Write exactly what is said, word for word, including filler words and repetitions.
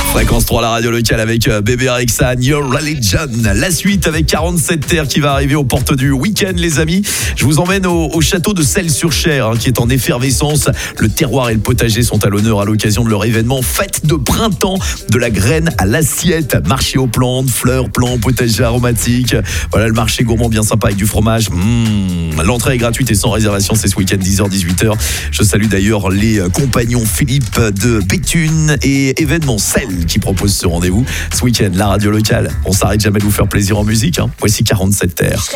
Fréquence trois, la radio locale avec Bébé Rexha, Your Religion. La suite avec quarante-sept terres qui va arriver aux portes du week-end, les amis. Je vous emmène au, au château de Celles-sur-Cher, hein, qui est en effervescence. Le terroir et le potager sont à l'honneur à l'occasion de leur événement Fête de printemps, de la graine à l'assiette. Marché aux plantes, fleurs, plants, potager aromatique. Voilà le marché gourmand bien sympa avec du fromage. Mmh. L'entrée est gratuite et sans réservation, c'est ce week-end dix heures dix-huit heures. Je salue d'ailleurs les compagnons Philippe de Béthune et Événementiel qui propose ce rendez-vous ce week-end. La radio locale, on s'arrête jamais de vous faire plaisir en musique, hein. Voici quarante-sept terres.